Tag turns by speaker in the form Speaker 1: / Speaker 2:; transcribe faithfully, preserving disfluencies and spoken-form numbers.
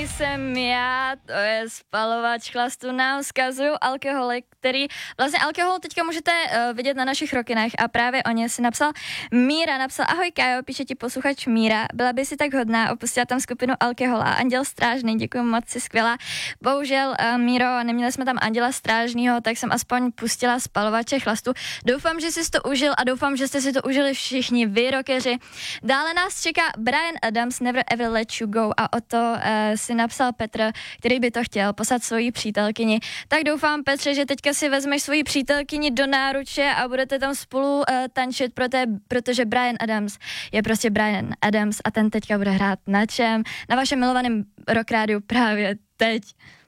Speaker 1: jsem já, to je spalovač chlastu, nám vzkazují alkoholy, který, vlastně alkohol teďka můžete uh, vidět na našich rokinách a právě o ně si napsal Míra, napsal ahoj Kájo, píše ti posluchač Míra, byla by si tak hodná, opustila tam skupinu Alkohola, Anděl Strážný, děkuji moc, si skvělá. Bohužel, uh, Míro, neměli jsme tam Anděla Strážnýho, tak jsem aspoň pustila spalovače chlastu. Doufám, že jsi to užil a doufám, že jste si to užili všichni vy, rockeři. Dále nás čeká Bryan Adams, Never Ever Let You Go a o to uh, si napsal Petr, který by to chtěl poslat svoji přítelkyni. Tak doufám, Petře, že teďka si vezmeš svoji přítelkyni do náruče a budete tam spolu uh, tančit, proté, protože Bryan Adams je prostě Bryan Adams a ten teďka bude hrát na čem? Na vašem milovaném rock rádiu právě teď.